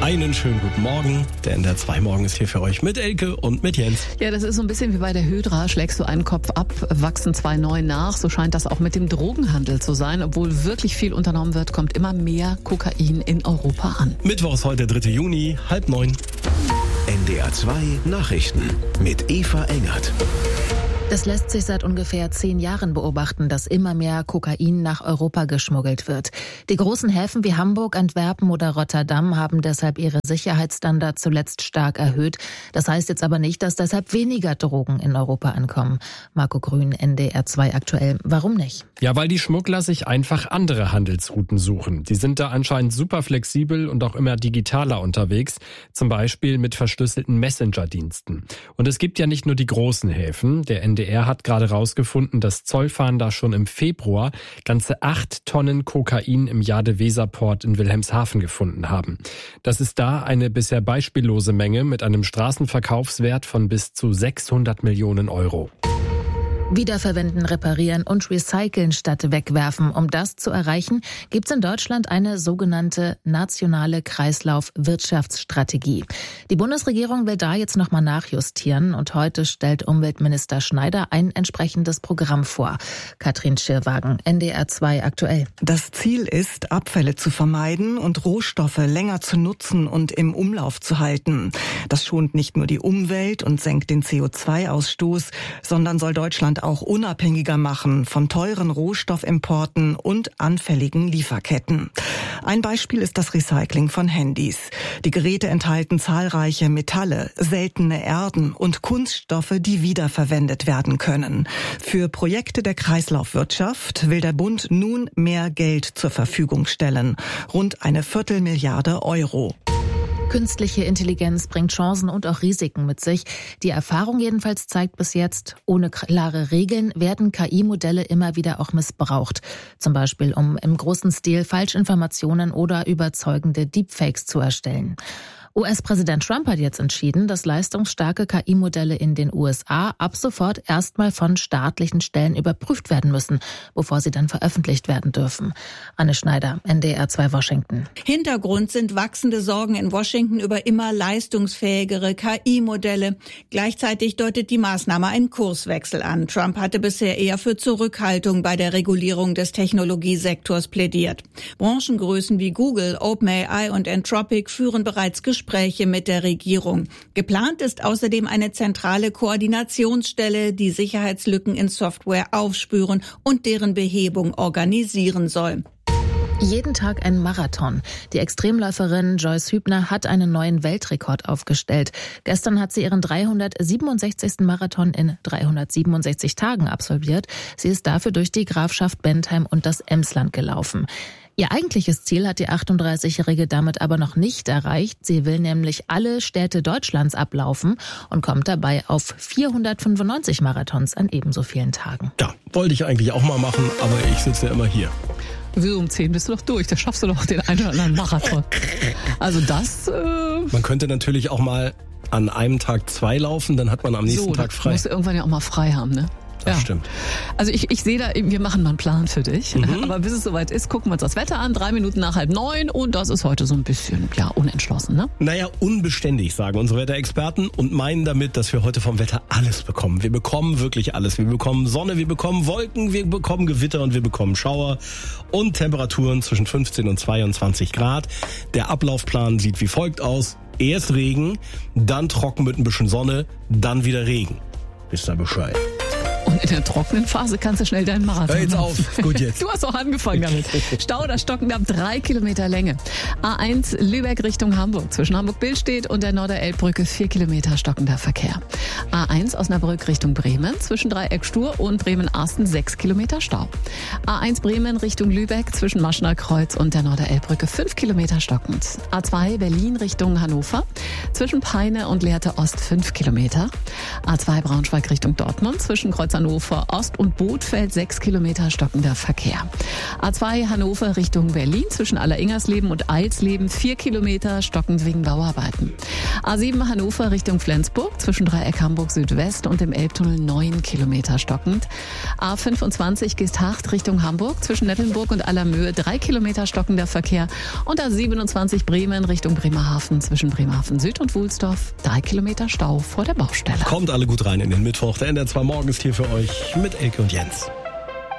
Einen schönen guten Morgen. Der NDR 2 Morgen ist hier für euch mit Elke und mit Jens. Ja, das ist so ein bisschen wie bei der Hydra. Schlägst du einen Kopf ab, wachsen zwei neu nach. So scheint das auch mit dem Drogenhandel zu sein. Obwohl wirklich viel unternommen wird, kommt immer mehr Kokain in Europa an. Mittwoch ist heute der 3. Juni, 8:30. NDR 2 Nachrichten mit Eva Engert. Es lässt sich seit ungefähr 10 Jahren beobachten, dass immer mehr Kokain nach Europa geschmuggelt wird. Die großen Häfen wie Hamburg, Antwerpen oder Rotterdam haben deshalb ihre Sicherheitsstandards zuletzt stark erhöht. Das heißt jetzt aber nicht, dass deshalb weniger Drogen in Europa ankommen. Marco Grün, NDR 2 aktuell. Warum nicht? Ja, weil die Schmuggler sich einfach andere Handelsrouten suchen. Die sind da anscheinend super flexibel und auch immer digitaler unterwegs. Zum Beispiel mit verschlüsselten Messenger-Diensten. Und es gibt ja nicht nur die großen Häfen. Der NDR hat gerade rausgefunden, dass Zollfahnder schon im Februar ganze 8 Tonnen Kokain im Jade-Weser-Port in Wilhelmshaven gefunden haben. Das ist da eine bisher beispiellose Menge mit einem Straßenverkaufswert von bis zu 600 Millionen Euro. Wiederverwenden, reparieren und recyceln statt wegwerfen. Um das zu erreichen, gibt es in Deutschland eine sogenannte nationale Kreislaufwirtschaftsstrategie. Die Bundesregierung will da jetzt nochmal nachjustieren und heute stellt Umweltminister Schneider ein entsprechendes Programm vor. Katrin Schirrwagen, NDR 2 aktuell. Das Ziel ist, Abfälle zu vermeiden und Rohstoffe länger zu nutzen und im Umlauf zu halten. Das schont nicht nur die Umwelt und senkt den CO2-Ausstoß, sondern soll Deutschland auch unabhängiger machen von teuren Rohstoffimporten und anfälligen Lieferketten. Ein Beispiel ist das Recycling von Handys. Die Geräte enthalten zahlreiche Metalle, seltene Erden und Kunststoffe, die wiederverwendet werden können. Für Projekte der Kreislaufwirtschaft will der Bund nun mehr Geld zur Verfügung stellen. Rund 1/4 Milliarde Euro. Künstliche Intelligenz bringt Chancen und auch Risiken mit sich. Die Erfahrung jedenfalls zeigt bis jetzt, ohne klare Regeln werden KI-Modelle immer wieder auch missbraucht. Zum Beispiel, um im großen Stil Falschinformationen oder überzeugende Deepfakes zu erstellen. US-Präsident Trump hat jetzt entschieden, dass leistungsstarke KI-Modelle in den USA ab sofort erstmal von staatlichen Stellen überprüft werden müssen, bevor sie dann veröffentlicht werden dürfen. Anne Schneider, NDR 2 Washington. Hintergrund sind wachsende Sorgen in Washington über immer leistungsfähigere KI-Modelle. Gleichzeitig deutet die Maßnahme einen Kurswechsel an. Trump hatte bisher eher für Zurückhaltung bei der Regulierung des Technologiesektors plädiert. Branchengrößen wie Google, OpenAI und Anthropic führen bereits Gespräche mit der Regierung. Geplant ist außerdem eine zentrale Koordinationsstelle, die Sicherheitslücken in Software aufspüren und deren Behebung organisieren soll. Jeden Tag ein Marathon. Die Extremläuferin Joyce Hübner hat einen neuen Weltrekord aufgestellt. Gestern hat sie ihren 367. Marathon in 367 Tagen absolviert. Sie ist dafür durch die Grafschaft Bentheim und das Emsland gelaufen. Ihr eigentliches Ziel hat die 38-Jährige damit aber noch nicht erreicht. Sie will nämlich alle Städte Deutschlands ablaufen und kommt dabei auf 495 Marathons an ebenso vielen Tagen. Ja, wollte ich eigentlich auch mal machen, aber ich sitze ja immer hier. Wie um 10 bist du doch durch, da schaffst du doch den einen oder anderen Marathon. Also das... Man könnte natürlich auch mal an einem Tag 2 laufen, dann hat man am nächsten Tag frei. Du musst irgendwann ja auch mal frei haben, ne? Das stimmt. Also ich sehe da, wir machen mal einen Plan für dich. Aber bis es soweit ist, gucken wir uns das Wetter an. 3 Minuten nach 8:30 und das ist heute so ein bisschen, unentschlossen, ne? Naja, unbeständig, sagen unsere Wetterexperten und meinen damit, dass wir heute vom Wetter alles bekommen. Wir bekommen wirklich alles. Wir bekommen Sonne, wir bekommen Wolken, wir bekommen Gewitter und wir bekommen Schauer und Temperaturen zwischen 15 und 22 Grad. Der Ablaufplan sieht wie folgt aus. Erst Regen, dann trocken mit ein bisschen Sonne, dann wieder Regen. Wisst ihr Bescheid? Und in der trockenen Phase kannst du schnell deinen Marathon Hör jetzt machen. auf, gut jetzt. Du hast auch angefangen damit. Stau oder stockend ab 3 Kilometer Länge. A1 Lübeck Richtung Hamburg. Zwischen Hamburg-Billstedt und der Norderelbbrücke 4 Kilometer stockender Verkehr. A1 Osnabrück Richtung Bremen. Zwischen Dreieck-Stur und Bremen-Arsten 6 Kilometer Stau. A1 Bremen Richtung Lübeck. Zwischen Maschner Kreuz und der Norderelbbrücke 5 Kilometer stockend. A2 Berlin Richtung Hannover. Zwischen Peine und Lehrte Ost 5 Kilometer. A2 Braunschweig Richtung Dortmund. Zwischen Kreuz Hannover Hannover Ost und Bothfeld 6 Kilometer stockender Verkehr. A2 Hannover Richtung Berlin zwischen Alleringersleben und Eilsleben 4 Kilometer stockend wegen Bauarbeiten. A7 Hannover Richtung Flensburg zwischen Dreieck Hamburg Südwest und dem Elbtunnel 9 Kilometer stockend. A25 Geesthacht Richtung Hamburg zwischen Nettelnburg und Allermöhe 3 Kilometer stockender Verkehr. Und A27 Bremen Richtung Bremerhaven zwischen Bremerhaven Süd und Wulsdorf 3 Kilometer Stau vor der Baustelle. Kommt alle gut rein in den Mittwoch. Der NDR 2 Morgen ist hier für euch mit Elke und Jens.